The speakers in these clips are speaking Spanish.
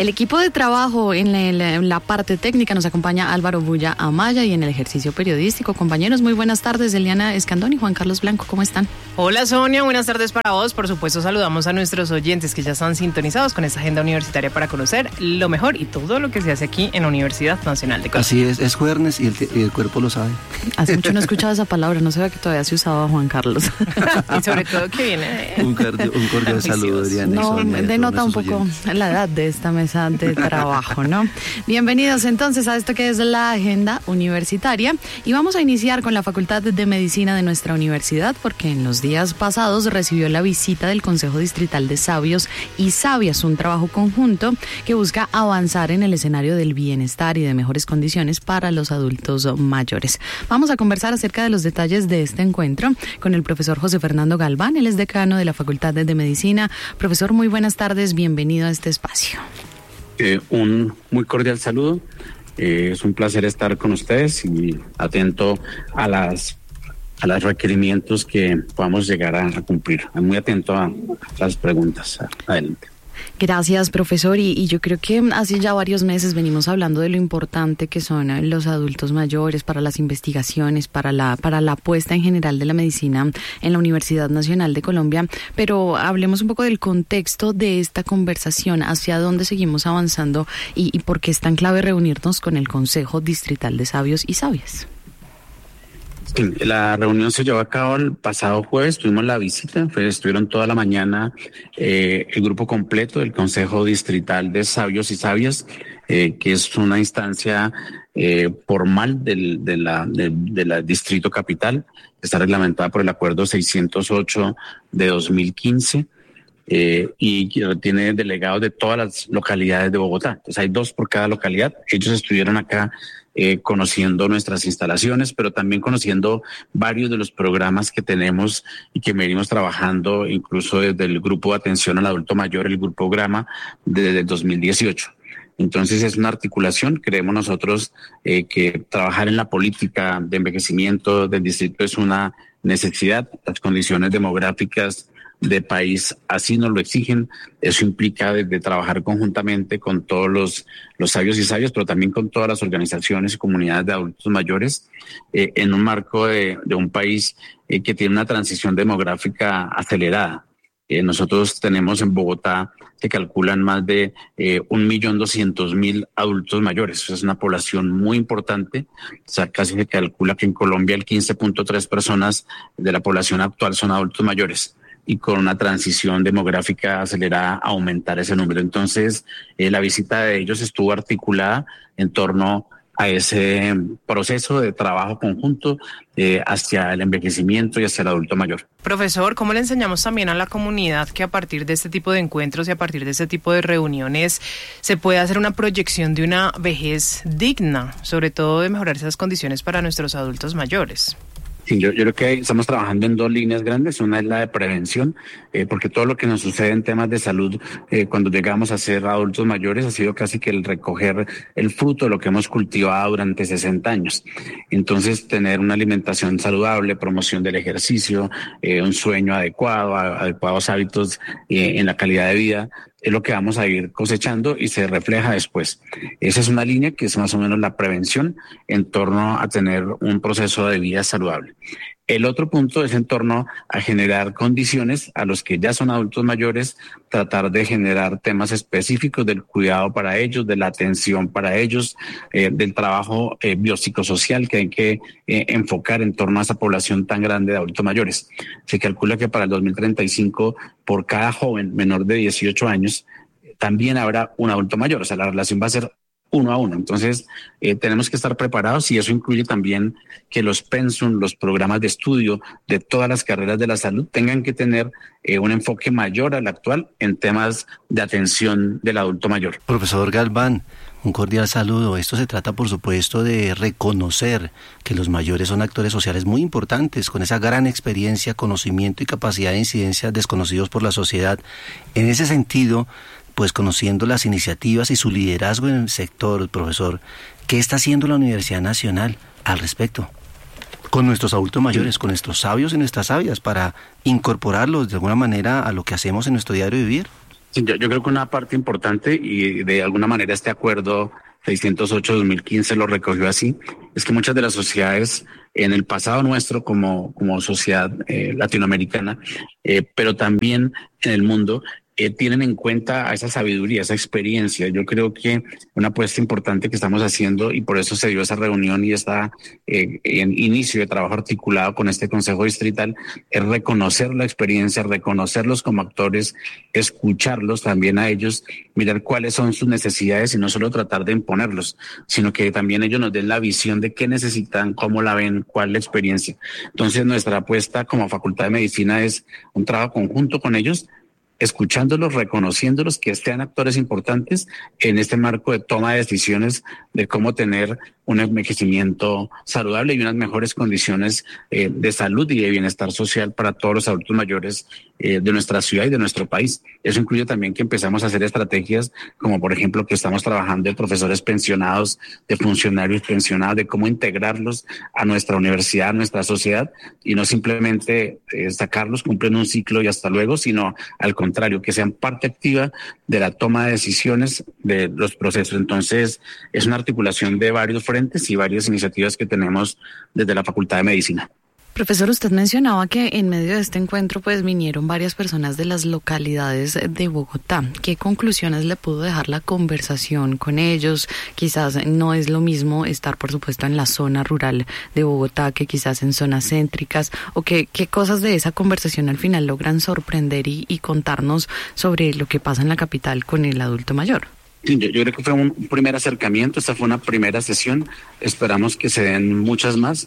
El equipo de trabajo en la parte técnica nos acompaña Álvaro Bulla Amaya y en el ejercicio periodístico. Compañeros, muy buenas tardes. Eliana Escandón y Juan Carlos Blanco, ¿cómo están? Hola Sonia, buenas tardes para vos. Por supuesto saludamos a nuestros oyentes que ya están sintonizados con esta agenda universitaria para conocer lo mejor y todo lo que se hace aquí en la Universidad Nacional de Colombia. Así es jueves y el cuerpo lo sabe. Hace mucho no he escuchado esa palabra, no sabía que todavía se usaba, Juan Carlos. Y sobre todo que viene un cordial saludo, Adriana. No, denota un poco la edad de esta mesa de trabajo, ¿no? Bienvenidos entonces a esto que es la agenda universitaria y vamos a iniciar con la Facultad de Medicina de nuestra universidad porque en los días pasados recibió la visita del Consejo Distrital de Sabios y Sabias, un trabajo conjunto que busca avanzar en el escenario del bienestar y de mejores condiciones para los adultos mayores. Vamos a conversar acerca de los detalles de este encuentro con el profesor José Fernando Galván, él es decano de la Facultad de Medicina. Profesor, muy buenas tardes, bienvenido a este espacio. Un muy cordial saludo. Es un placer estar con ustedes y atento a los requerimientos que podamos llegar a cumplir. Muy atento a las preguntas. Adelante. Gracias, profesor. Y yo creo que hace ya varios meses venimos hablando de lo importante que son los adultos mayores para las investigaciones, para la apuesta en general de la medicina en la Universidad Nacional de Colombia. Pero hablemos un poco del contexto de esta conversación, hacia dónde seguimos avanzando y por qué es tan clave reunirnos con el Consejo Distrital de Sabios y Sabias. La reunión se llevó a cabo el pasado jueves, tuvimos la visita, estuvieron toda la mañana el grupo completo del Consejo Distrital de Sabios y Sabias, que es una instancia formal de la Distrito Capital, está reglamentada por el Acuerdo 608 de 2015. Y tiene delegados de todas las localidades de Bogotá. Entonces hay 2 por cada localidad. Ellos estuvieron acá conociendo nuestras instalaciones, pero también conociendo varios de los programas que tenemos y que venimos trabajando, incluso desde el Grupo de Atención al Adulto Mayor, el Grupo Grama, desde el 2018. Entonces es una articulación, creemos nosotros que trabajar en la política de envejecimiento del distrito es una necesidad. Las condiciones demográficas de país así nos lo exigen. Eso implica de trabajar conjuntamente con todos los sabios y sabias, pero también con todas las organizaciones y comunidades de adultos mayores en un marco de un país que tiene una transición demográfica acelerada. Nosotros tenemos en Bogotá que calculan más de 1.200.000 adultos mayores. Eso es una población muy importante. O sea, casi se calcula que en Colombia el 15.3 personas de la población actual son adultos mayores. Y con una transición demográfica acelerada aumentar ese número. Entonces, la visita de ellos estuvo articulada en torno a ese proceso de trabajo conjunto hacia el envejecimiento y hacia el adulto mayor. Profesor, ¿cómo le enseñamos también a la comunidad que a partir de este tipo de encuentros y a partir de este tipo de reuniones se puede hacer una proyección de una vejez digna, sobre todo de mejorar esas condiciones para nuestros adultos mayores? Sí, yo creo que estamos trabajando en 2 líneas grandes. Una es la de prevención, porque todo lo que nos sucede en temas de salud cuando llegamos a ser adultos mayores ha sido casi que el recoger el fruto de lo que hemos cultivado durante 60 años. Entonces, tener una alimentación saludable, promoción del ejercicio, un sueño adecuado, adecuados hábitos en la calidad de vida, es lo que vamos a ir cosechando y se refleja después. Esa es una línea que es más o menos la prevención en torno a tener un proceso de vida saludable. El otro punto es en torno a generar condiciones a los que ya son adultos mayores, tratar de generar temas específicos del cuidado para ellos, de la atención para ellos, del trabajo biopsicosocial que hay que enfocar en torno a esa población tan grande de adultos mayores. Se calcula que para el 2035, por cada joven menor de 18 años, también habrá un adulto mayor. O sea, la relación va a ser 1 a 1. Entonces, tenemos que estar preparados y eso incluye también que los pensum, los programas de estudio de todas las carreras de la salud tengan que tener un enfoque mayor al actual en temas de atención del adulto mayor. Profesor Galván, un cordial saludo. Esto se trata, por supuesto, de reconocer que los mayores son actores sociales muy importantes, con esa gran experiencia, conocimiento y capacidad de incidencia desconocidos por la sociedad. En ese sentido, pues conociendo las iniciativas y su liderazgo en el sector, profesor, ¿qué está haciendo la Universidad Nacional al respecto? Con nuestros adultos mayores, con nuestros sabios y nuestras sabias, para incorporarlos de alguna manera a lo que hacemos en nuestro diario vivir. Sí, yo creo que una parte importante, y de alguna manera este acuerdo 608-2015 lo recogió así, es que muchas de las sociedades en el pasado nuestro como sociedad latinoamericana, pero también en el mundo, tienen en cuenta a esa sabiduría, esa experiencia. Yo creo que una apuesta importante que estamos haciendo, y por eso se dio esa reunión y esta en inicio de trabajo articulado con este Consejo Distrital, es reconocer la experiencia, reconocerlos como actores, escucharlos también a ellos, mirar cuáles son sus necesidades y no solo tratar de imponerlos, sino que también ellos nos den la visión de qué necesitan, cómo la ven, cuál es la experiencia. Entonces nuestra apuesta como Facultad de Medicina es un trabajo conjunto con ellos, escuchándolos, reconociéndolos, que sean actores importantes en este marco de toma de decisiones de cómo tener un envejecimiento saludable y unas mejores condiciones de salud y de bienestar social para todos los adultos mayores de nuestra ciudad y de nuestro país. Eso incluye también que empezamos a hacer estrategias como, por ejemplo, que estamos trabajando de profesores pensionados, de funcionarios pensionados, de cómo integrarlos a nuestra universidad, a nuestra sociedad, y no simplemente sacarlos, cumplen un ciclo y hasta luego, sino al contrario, que sean parte activa de la toma de decisiones de los procesos. Entonces, es una articulación de varios frentes y varias iniciativas que tenemos desde la Facultad de Medicina. Profesor, usted mencionaba que en medio de este encuentro pues vinieron varias personas de las localidades de Bogotá. ¿Qué conclusiones le pudo dejar la conversación con ellos? Quizás no es lo mismo estar, por supuesto, en la zona rural de Bogotá que quizás en zonas céntricas, o qué cosas de esa conversación al final logran sorprender y contarnos sobre lo que pasa en la capital con el adulto mayor. Sí, yo creo que fue un primer acercamiento, esta fue una primera sesión, esperamos que se den muchas más.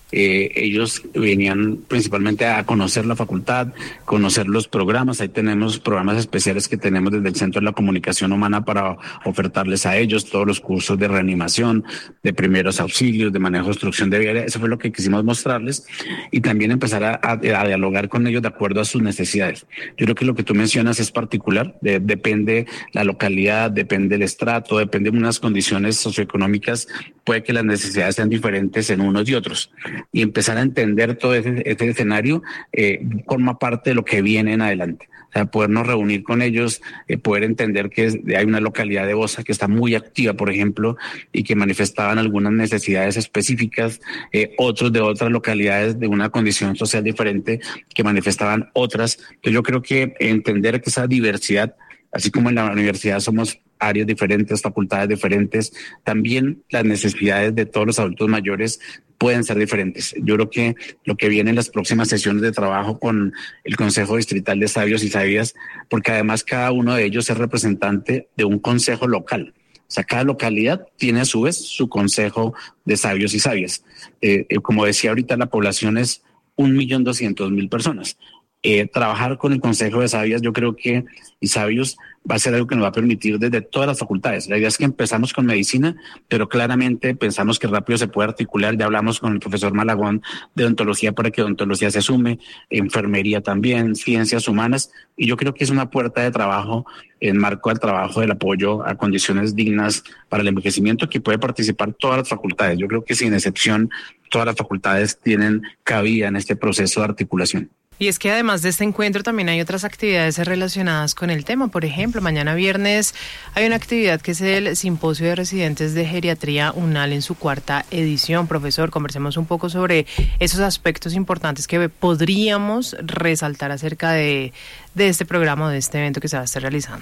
Ellos venían principalmente a conocer la facultad, conocer los programas. Ahí tenemos programas especiales que tenemos desde el Centro de la Comunicación Humana para ofertarles a ellos todos los cursos de reanimación, de primeros auxilios, de manejo de obstrucción de vía. Eso fue lo que quisimos mostrarles, y también empezar a dialogar con ellos de acuerdo a sus necesidades. Yo creo que lo que tú mencionas es particular, depende la localidad, depende el estrato, depende de unas condiciones socioeconómicas, puede que las necesidades sean diferentes en unos y otros. Y empezar a entender todo este escenario forma parte de lo que viene en adelante. O sea, podernos reunir con ellos, poder entender que hay una localidad de Bosa que está muy activa, por ejemplo, y que manifestaban algunas necesidades específicas, otros de otras localidades de una condición social diferente que manifestaban otras. Entonces yo creo que entender que esa diversidad, así como en la universidad somos áreas diferentes, facultades diferentes, también las necesidades de todos los adultos mayores pueden ser diferentes. Yo creo que lo que viene en las próximas sesiones de trabajo con el Consejo Distrital de Sabios y Sabias, porque además cada uno de ellos es representante de un consejo local. O sea, cada localidad tiene a su vez su consejo de sabios y sabias. Como decía ahorita, la población es 1.200.000 personas. Trabajar con el Consejo de Sabias, yo creo que, y Sabios, va a ser algo que nos va a permitir desde todas las facultades. La idea es que empezamos con medicina, pero claramente pensamos que rápido se puede articular. Ya hablamos con el profesor Malagón de odontología para que odontología se sume, enfermería también, ciencias humanas, y yo creo que es una puerta de trabajo en marco al trabajo del apoyo a condiciones dignas para el envejecimiento que puede participar todas las facultades. Yo creo que sin excepción todas las facultades tienen cabida en este proceso de articulación. Y es que además de este encuentro también hay otras actividades relacionadas con el tema. Por ejemplo, mañana viernes hay una actividad que es el Simposio de Residentes de Geriatría UNAL en su 4ª edición. Profesor, conversemos un poco sobre esos aspectos importantes que podríamos resaltar acerca de este programa o de este evento que se va a estar realizando.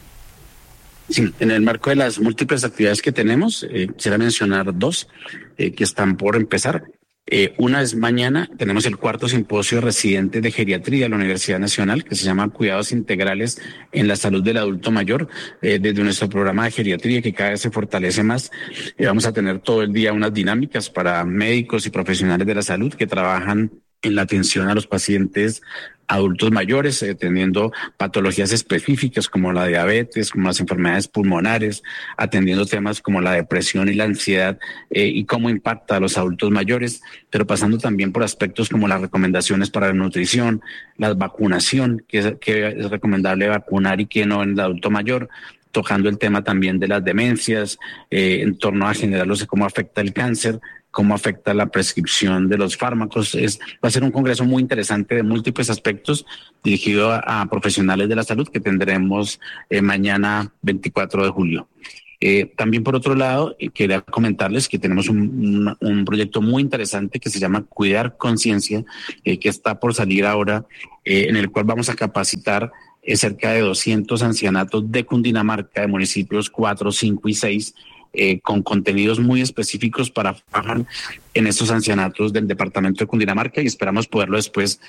Sí, en el marco de las múltiples actividades que tenemos, quisiera mencionar dos que están por empezar. Una es mañana, tenemos el 4º Simposio Residentes de Geriatría de la Universidad Nacional, que se llama Cuidados Integrales en la Salud del Adulto Mayor, desde nuestro programa de geriatría que cada vez se fortalece más. Vamos a tener todo el día unas dinámicas para médicos y profesionales de la salud que trabajan en la atención a los pacientes adultos mayores, atendiendo patologías específicas como la diabetes, como las enfermedades pulmonares, atendiendo temas como la depresión y la ansiedad y cómo impacta a los adultos mayores, pero pasando también por aspectos como las recomendaciones para la nutrición, la vacunación, que es recomendable vacunar y que no en el adulto mayor, tocando el tema también de las demencias, en torno a generarlos, cómo afecta el cáncer, cómo afecta la prescripción de los fármacos. Va a ser un congreso muy interesante de múltiples aspectos dirigido a profesionales de la salud que tendremos mañana 24 de julio. También por otro lado, quería comentarles que tenemos un proyecto muy interesante que se llama Cuidar Conciencia, que está por salir ahora, en el cual vamos a capacitar cerca de 200 ancianatos de Cundinamarca, de municipios 4, 5 y 6, con contenidos muy específicos para trabajar en estos ancianatos del departamento de Cundinamarca, y esperamos poderlo después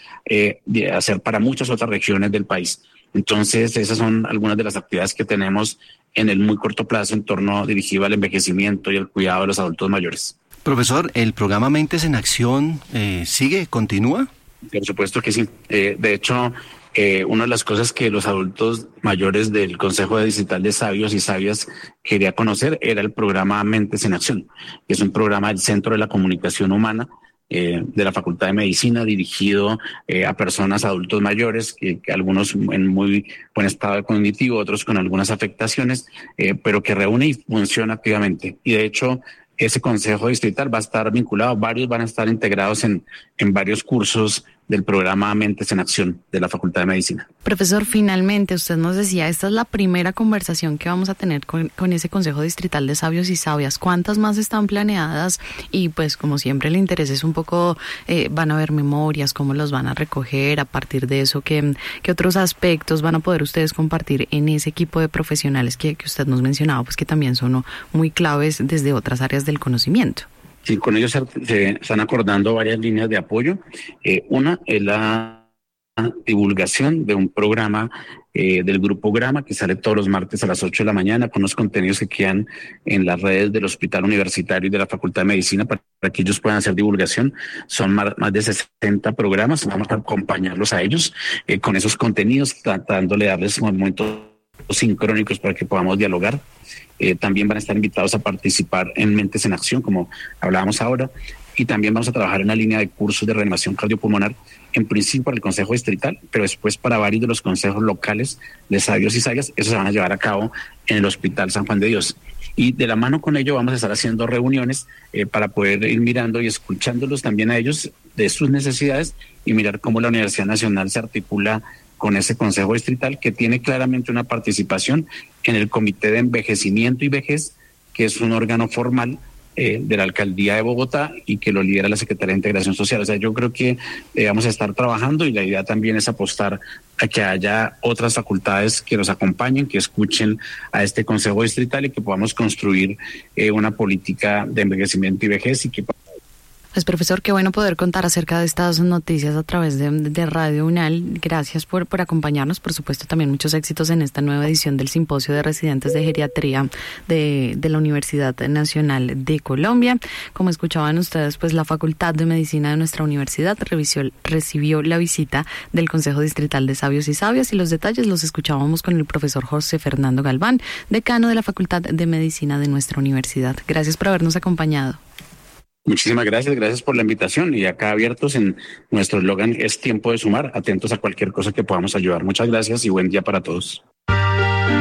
hacer para muchas otras regiones del país. Entonces, esas son algunas de las actividades que tenemos en el muy corto plazo en torno dirigido al envejecimiento y el cuidado de los adultos mayores. Profesor, ¿el programa Mentes en Acción sigue, continúa? Por supuesto que sí. De hecho, una de las cosas que los adultos mayores del Consejo Distrital de Sabios y Sabias quería conocer era el programa Mentes en Acción, que es un programa del Centro de la Comunicación Humana de la Facultad de Medicina, dirigido a personas adultos mayores, que algunos en muy buen estado cognitivo, otros con algunas afectaciones, pero que reúne y funciona activamente. Y de hecho, ese Consejo Distrital va a estar vinculado, varios van a estar integrados en varios cursos del programa Mentes en Acción de la Facultad de Medicina. Profesor, finalmente usted nos decía, esta es la primera conversación que vamos a tener con ese Consejo Distrital de Sabios y Sabias. ¿Cuántas más están planeadas? Y pues como siempre el interés es un poco, van a haber memorias, cómo los van a recoger, a partir de eso, ¿qué otros aspectos van a poder ustedes compartir en ese equipo de profesionales que usted nos mencionaba, pues que también son muy claves desde otras áreas del conocimiento? Sí, con ellos se están acordando varias líneas de apoyo. Una es la divulgación de un programa del Grupo Grama que sale todos los martes a las 8 de la mañana con los contenidos que quedan en las redes del Hospital Universitario y de la Facultad de Medicina para que ellos puedan hacer divulgación. Son más de 60 programas, vamos a acompañarlos a ellos con esos contenidos, tratándole de darles momentos sincrónicos para que podamos dialogar. También van a estar invitados a participar en Mentes en Acción, como hablábamos ahora, y también vamos a trabajar en una línea de cursos de reanimación cardiopulmonar, en principio para el Consejo Distrital, pero después para varios de los consejos locales de Sabios y Sabias. Eso se van a llevar a cabo en el Hospital San Juan de Dios. Y de la mano con ello vamos a estar haciendo reuniones para poder ir mirando y escuchándolos también a ellos de sus necesidades y mirar cómo la Universidad Nacional se articula con ese Consejo Distrital, que tiene claramente una participación en el Comité de Envejecimiento y Vejez, que es un órgano formal de la Alcaldía de Bogotá y que lo lidera la Secretaría de Integración Social. O sea, yo creo que vamos a estar trabajando, y la idea también es apostar a que haya otras facultades que nos acompañen, que escuchen a este Consejo Distrital y que podamos construir una política de envejecimiento y vejez y que... Pues profesor, qué bueno poder contar acerca de estas noticias a través de Radio UNAL. Gracias por acompañarnos. Por supuesto, también muchos éxitos en esta nueva edición del Simposio de Residentes de Geriatría de la Universidad Nacional de Colombia. Como escuchaban ustedes, pues la Facultad de Medicina de nuestra universidad recibió la visita del Consejo Distrital de Sabios y Sabias, y los detalles los escuchábamos con el profesor José Fernando Galván, decano de la Facultad de Medicina de nuestra universidad. Gracias por habernos acompañado. Muchísimas gracias por la invitación, y acá abiertos en nuestro eslogan es tiempo de sumar, atentos a cualquier cosa que podamos ayudar. Muchas gracias y buen día para todos.